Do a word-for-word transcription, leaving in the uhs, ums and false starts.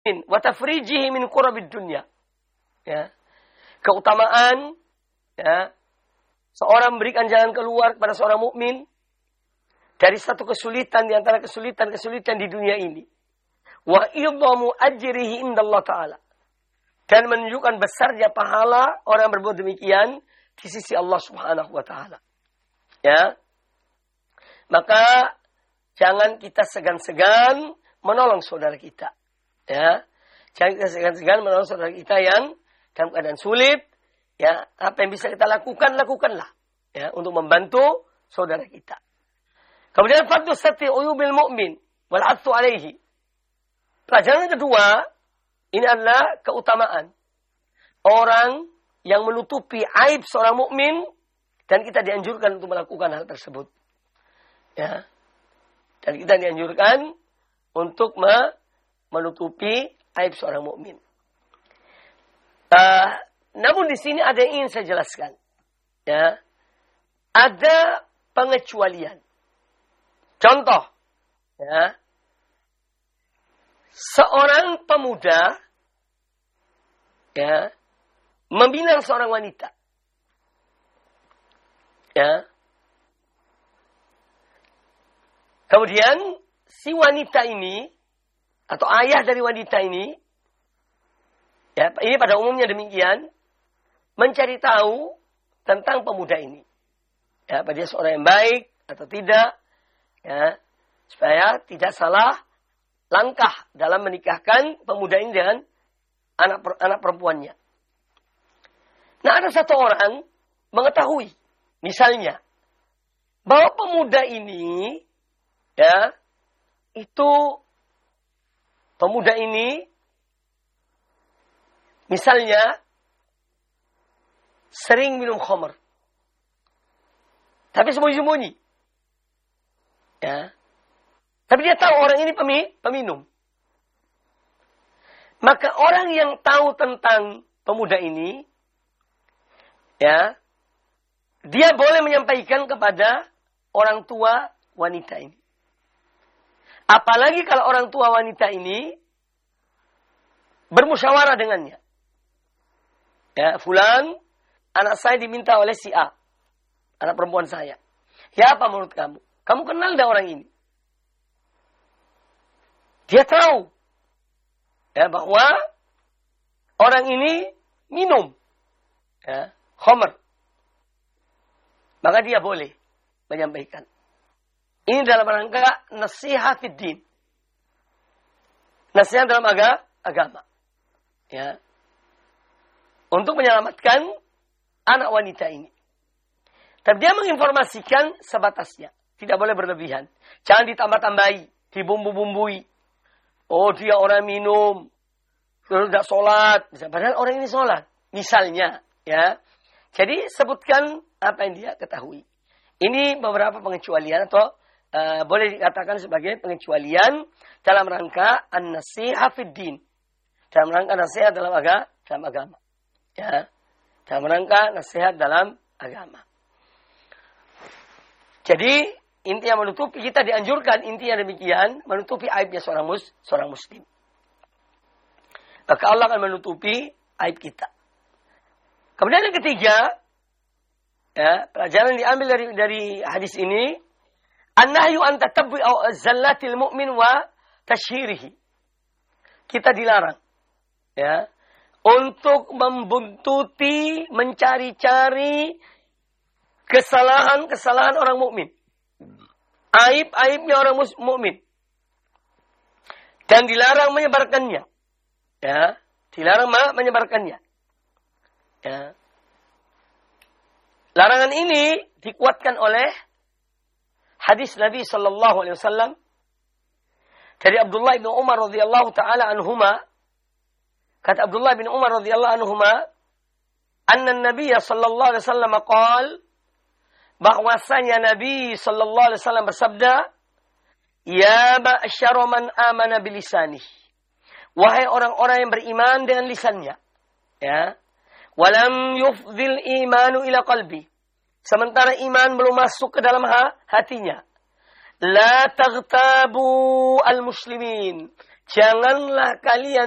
wa tafrijihi min kurabid dunya. Ya. Keutamaan ya, seorang memberikan jalan keluar kepada seorang mukmin dari satu kesulitan di antara kesulitan-kesulitan di dunia ini. Wa idhamu ajrihi indallah ta'ala. Dan menunjukkan besarnya pahala orang yang berbuat demikian di sisi Allah Subhanahu wa taala. Ya. Maka jangan kita segan-segan menolong saudara kita. Ya. Jangan kita segan-segan menolong saudara kita yang dalam keadaan sulit. Ya, apa yang bisa kita lakukan, lakukanlah. Ya, untuk membantu saudara kita. Kemudian fadlu sati uyubil mu'min wal 'atfu alaihi. Pelajaran yang kedua, ini adalah keutamaan orang yang menutupi aib seorang mukmin dan kita dianjurkan untuk melakukan hal tersebut. Ya. Dan kita dianjurkan untuk menutupi aib seorang mukmin. Uh, namun di sini ada yang ingin saya jelaskan. Ya. Ada pengecualian. Contoh, ya. Seorang pemuda ya, meminang seorang wanita. Ya. Kemudian si wanita ini atau ayah dari wanita ini, ya, ini pada umumnya demikian, mencari tahu tentang pemuda ini. Ya, apa dia seorang yang baik atau tidak, ya, supaya tidak salah langkah dalam menikahkan pemuda ini dengan anak anak perempuannya. Nah, ada satu orang mengetahui, misalnya, bahwa pemuda ini, ya, itu pemuda ini, misalnya, sering minum khamr. Tapi sembunyi-sembunyi. Ya. Tapi dia tahu orang ini peminum. Maka orang yang tahu tentang pemuda ini, ya, dia boleh menyampaikan kepada orang tua wanita ini. Apalagi kalau orang tua wanita ini bermusyawarah dengannya. Ya, fulan, anak saya diminta oleh si A, anak perempuan saya. Ya, apa menurut kamu? Kamu kenal dah orang ini? Dia tahu ya, bahwa orang ini minum ya, khamr. Maka dia boleh menyampaikan. Ini dalam rangka nasihat fid din. Nasihat dalam aga, agama. Ya. Untuk menyelamatkan anak wanita ini. Tapi dia menginformasikan sebatasnya. Tidak boleh berlebihan. Jangan ditambah-tambahi, dibumbu-bumbui. Oh, dia orang minum, tidak sholat. Padahal orang ini sholat. Misalnya, ya. Jadi sebutkan apa yang dia ketahui. Ini beberapa pengecualian atau uh, boleh dikatakan sebagai pengecualian dalam rangka an-nasiha fid din. Dalam rangka nasihat dalam agama, dalam agama. Ya. Dalam rangka nasihat dalam agama. Jadi intinya menutupi, kita dianjurkan intinya demikian, menutupi aibnya seorang mus, seorang muslim. Maka Allah akan menutupi aib kita. Kemudian yang ketiga, ya, pelajaran yang diambil dari dari hadis ini, an-nahyu an tatabbu zallatil mu'min wa tashhirihi. Kita dilarang, ya, untuk membuntuti, mencari-cari kesalahan-kesalahan orang mukmin. Aib-aibnya orang mukmin. Dan dilarang menyebarkannya. Ya, dilarang menyebarkannya. Ya. Larangan ini dikuatkan oleh hadis Nabi sallallahu alaihi wasallam dari Abdullah bin Umar radhiyallahu taala anhuma. Kata Abdullah bin Umar radhiyallahu anhuma, anna an-nabiy sallallahu alaihi wasallam qala, bahwasanya Nabi sallallahu alaihi wasallam bersabda, ya ma'syara man amana bilisanih, wahai orang-orang yang beriman dengan lisannya, ya, walam yufdhil imanu ila qalbi, sementara iman belum masuk ke dalam hatinya, la taghtabu al muslimin, janganlah kalian